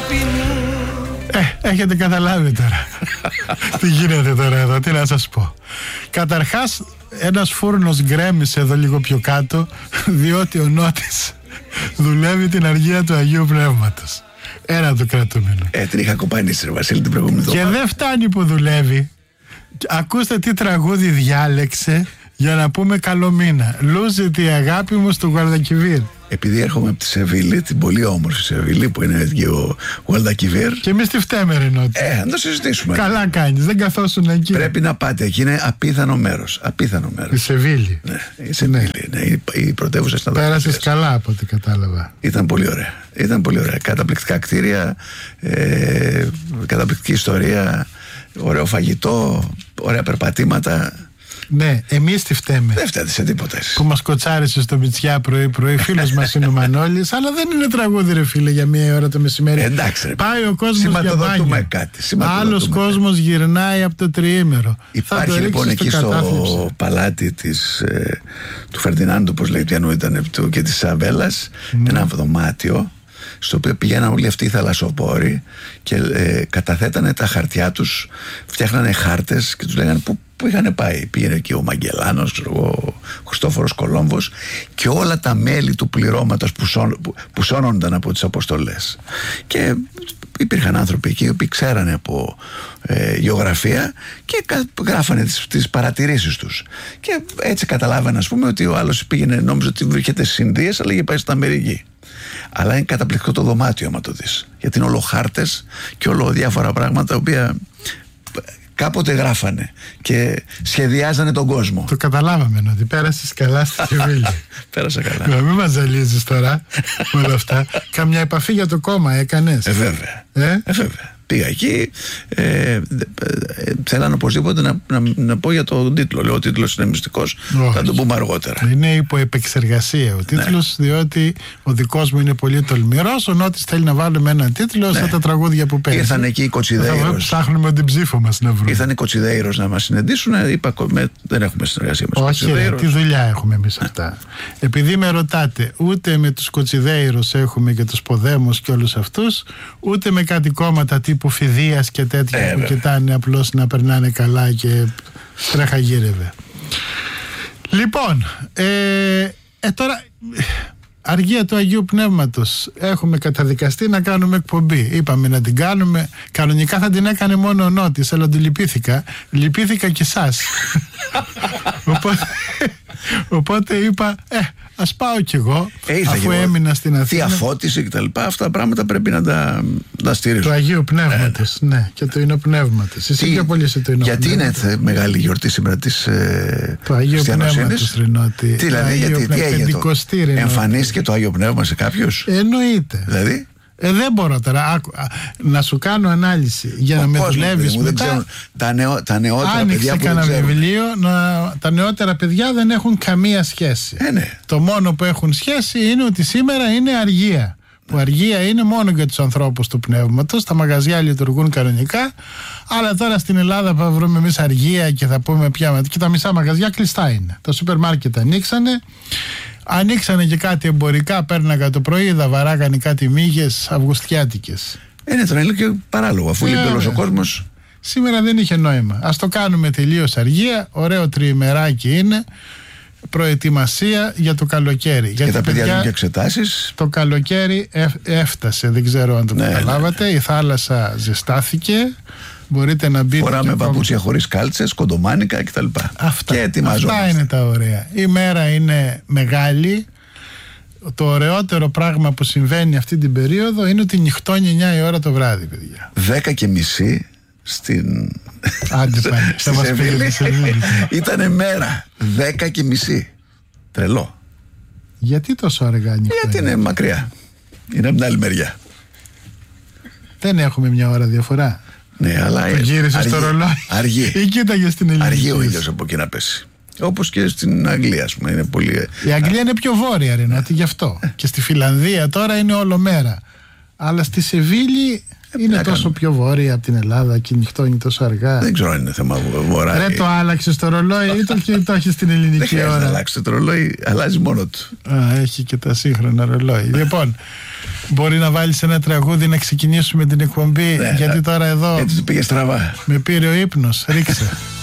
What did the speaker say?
αγάπη μου. Έχετε καταλάβει τώρα τι γίνεται τώρα εδώ, τι να σας πω. Καταρχάς ένας φούρνος γκρέμισε εδώ λίγο πιο κάτω, διότι ο Νότης δουλεύει την αργία του Αγίου Πνεύματος. Ένα το κρατούμενο. Την είχα κοπανίσει, ρε Βασίλη, την προηγούμενη εβδομάδα. Και δεν φτάνει που δουλεύει. Ακούστε τι τραγούδι διάλεξε για να πούμε καλό μήνα. Λούζεται η αγάπη μου στο Γουαδαλκιβίρ. Επειδή έρχομαι από τη Σεβίλη, την πολύ όμορφη Σεβίλη που είναι και ο Γουαδαλκιβίρ. Και εμείς τη φταίμε, ρε Νότι. Να το συζητήσουμε. Καλά κάνεις, δεν καθόσουν εκεί. Πρέπει να πάτε, εκεί είναι απίθανο μέρος. Απίθανο μέρος. Η Σεβίλη. Ναι, η Σεβίλη. Ναι. Η πρωτεύουσα στην Αδελφή. Πέρασες καλά από ό,τι κατάλαβα. Ήταν πολύ ωραία. Ήταν πολύ ωραία. Καταπληκτικά κτίρια, καταπληκτική ιστορία, ωραίο φαγητό, ωραία περπατήματα. Ναι, εμείς τη φταίμε. Δεν φταίτε σε τίποτα. Που μας κοτσάρισε στο Μητσιά πρωί-πρωί. Φίλος μας είναι ο Μανώλης, αλλά δεν είναι τραγούδι, ρε φίλε, για μία ώρα το μεσημέρι. Εντάξει, ρε. Πάει ο κόσμος για μπάνιο. Άλλος κόσμος γυρνάει από το τριήμερο. Υπάρχει λοιπόν εκεί στο παλάτι του Φερντινάντου, όπως λέει, πιανού ήταν, και της Ισαβέλας, ένα δωμάτιο στο οποίο πηγαίναν όλοι αυτοί οι θαλασσοπόροι και καταθέτανε τα χαρτιά τους, φτιάχνανε χάρτες και τους λέγανε που είχαν πάει. Πήγαινε εκεί ο Μαγκελάνος, ο Χριστόφορος Κολόμβος και όλα τα μέλη του πληρώματος που σώνονταν από τις αποστολές. Και υπήρχαν άνθρωποι εκεί οι οποίοι ξέρανε από γεωγραφία και γράφανε τις παρατηρήσεις τους. Και έτσι καταλάβανε, ας πούμε, ότι ο άλλος πήγαινε, νόμιζε ότι βρίσκεται στις Ινδίες, αλλά είχε πάει στην Αμερική. Αλλά είναι καταπληκτικό το δωμάτιο, άμα το δεις. Γιατί είναι όλο χάρτες και όλο διάφορα πράγματα τα οποία κάποτε γράφανε και σχεδιάζανε τον κόσμο. Το καταλάβαμε, ότι πέρασες καλά στη Σεβίλη. Πέρασα καλά. Να μην μας ζαλίζεις τώρα με όλα αυτά. Καμιά επαφή για το κόμμα έκανες? Βέβαια. Βέβαια. Πήγα εκεί, θέλαν οπωσδήποτε να πω για τον τίτλο. Λέω, ο τίτλος είναι μυστικός, θα τον πούμε αργότερα. Είναι υπό επεξεργασία ο τίτλος, ναι. Διότι ο δικός μου είναι πολύ τολμηρός. Ο Νότης θέλει να βάλουμε έναν τίτλο, ναι, στα τα τραγούδια που παίζει. Ήρθαν εκεί οι Κοτσιδέιρος. Ψάχνουμε την ψήφο μας να βρούμε. Ήρθαν οι Κοτσιδέιρος να μας συναντήσουν. Είπα, δεν έχουμε συνεργασία με τους Κοτσιδέιρος. Όχι, τι δουλειά έχουμε εμείς αυτά. Επειδή με ρωτάτε, ούτε με τους Κοτσιδέιρος έχουμε και τους Ποδέμους και όλους αυτούς, ούτε με κάτι κόμματα τύπου Φιδείας και τέτοια που κοιτάνε απλώς να περνάνε καλά και στρέχα γύρευε. Λοιπόν, τώρα αργία του Αγίου Πνεύματος έχουμε καταδικαστεί να κάνουμε εκπομπή. Είπαμε να την κάνουμε. Κανονικά θα την έκανε μόνο ο Νότης, αλλά του λυπήθηκα και εσάς. Οπότε είπα, ας πάω κι εγώ, αφού έμεινα στην Αθήνα. Διαφώτιση και τα λοιπά, αυτά τα πράγματα πρέπει να τα στηρίζουν. Του Αγίου Πνεύματος, ναι, και του Ινοπνεύματος. Εσύ πιο πολύ είσαι του Ινοπνεύματος. Γιατί είναι μεγάλη γιορτή σήμερα της του Αγίου Πνεύματος, Ρινότη. Τι δηλαδή, τι έγινε, εμφανίστηκε το Άγιο Πνεύμα σε κάποιους? Εννοείται. Δηλαδή δεν μπορώ τώρα να σου κάνω ανάλυση για να με δουλεύεις μετά. Τα νεότερα άνοιξε παιδιά που κανένα βιβλίο, τα νεότερα παιδιά δεν έχουν καμία σχέση. Ναι. Το μόνο που έχουν σχέση είναι ότι σήμερα είναι αργία. Που αργία είναι μόνο για τους ανθρώπους του πνεύματος. Τα μαγαζιά λειτουργούν κανονικά. Αλλά τώρα στην Ελλάδα θα βρούμε εμείς αργία και θα πούμε πια. Και τα μισά μαγαζιά κλειστά είναι. Τα σούπερ μάρκετ ανοίξανε. Ανοίξανε και κάτι εμπορικά, πέρναγα το πρωί, βαράγανε κάτι μύγες αυγουστιάτικες. Είναι τώρα και παράλογο, αφού λείπει όλος ο κόσμος. Σήμερα δεν είχε νόημα. Ας το κάνουμε τελείως αργία. Ωραίο τριημεράκι είναι. Προετοιμασία για το καλοκαίρι. Και τα παιδιά δίνουν και εξετάσεις. Το καλοκαίρι έφτασε, δεν ξέρω αν το καταλάβατε. Η θάλασσα ζεστάθηκε. Μπορείτε να μπείτε. Φοράμε παπούτσια χωρίς κάλτσες, κοντομάνικα κτλ. Αυτά είναι τα ωραία. Η μέρα είναι μεγάλη. Το ωραιότερο πράγμα που συμβαίνει αυτή την περίοδο είναι ότι νυχτώνει 9 η ώρα το βράδυ, παιδιά. 10:30 στην Σεβίλη. Ήτανε μέρα 10:30. Τρελό. Γιατί τόσο αργά νυχτώνει? Γιατί είναι μακριά. Είναι από την άλλη μεριά. Δεν έχουμε μια ώρα διαφορά. Ναι, αλλά γύρισε στο ρολόι. Αργεί. Ή κοίταγε στην Ελλάδα. Αργεί ο ήλιος από εκεί να πέσει. Όπως και στην Αγγλία, ας πούμε. Είναι πολύ... Η Αγγλία είναι πιο βόρεια, Ρινότη, γι' αυτό. Και στη Φιλανδία τώρα είναι όλο μέρα. Αλλά στη Σεβίλη Είναι τόσο πιο βόρεια από την Ελλάδα και νυχτώνει τόσο αργά. Δεν ξέρω αν είναι θέμα βορρά. Ρε, το άλλαξε το ρολόι ή το έχει στην ελληνική ώρα? Δεν αλλάξει το ρολόι, αλλάζει μόνο του. Έχει και τα σύγχρονα ρολόι. Λοιπόν, μπορεί να βάλεις ένα τραγούδι να ξεκινήσουμε την εκπομπή, γιατί τώρα εδώ έτσι το πήγε στραβά. με πήρε ο ύπνος. Ρίξε.